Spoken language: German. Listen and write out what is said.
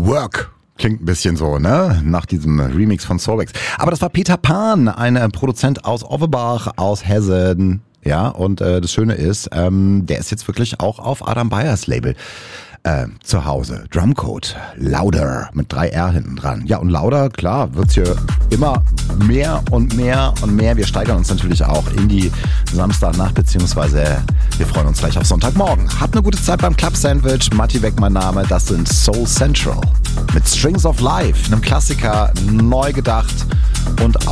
Work. Klingt ein bisschen so, ne? Nach diesem Remix von Soulwax. Aber das war Peter Pan, ein Produzent aus Offenbach, aus Hessen. Ja, und das Schöne ist, der ist jetzt wirklich auch auf Adam Beyers Label zu Hause. Drumcode, Louder, mit 3R hinten dran. Ja, und Louder, klar, wird's hier immer mehr und mehr und mehr. Wir steigern uns natürlich auch in die Samstagnacht, beziehungsweise wir freuen uns gleich auf Sonntagmorgen. Habt eine gute Zeit beim Club Sandwich. Matti Beck mein Name, das sind Soul Central. Mit Strings of Life, einem Klassiker, neu gedacht und